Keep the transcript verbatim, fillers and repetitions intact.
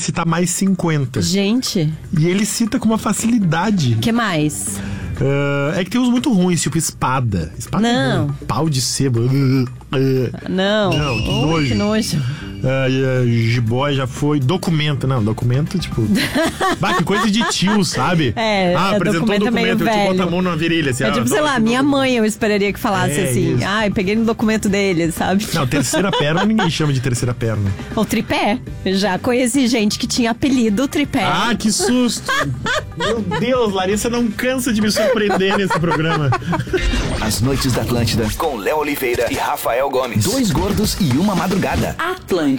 citar mais cinquenta. Gente. E ele cita com uma facilidade. O que mais? Uh, é que tem uns muito ruins, tipo espada. Espada Não. É pau de sebo. Uh, uh. Não. Não, que Ui, nojo. que nojo. Uh, uh, Jiboy já foi. Documento, não, documento, tipo. Bah, que coisa de tio, sabe? É, ah, é, apresentou documento o é meio documento, eu te boto a velho. mão na virilha. Assim, É ah, tipo, sei não, lá, que minha documento. mãe eu esperaria que falasse É, assim. isso. Ai, peguei no documento dele, sabe? Não, terceira perna ninguém chama de terceira perna. O tripé. Já conheci gente que tinha apelido tripé. Ah, que susto! Meu Deus, Larissa não cansa de me surpreender nesse programa. As Noites da Atlântida, com Léo Oliveira e Rafael Gomes. Dois gordos e uma madrugada. Atlântida.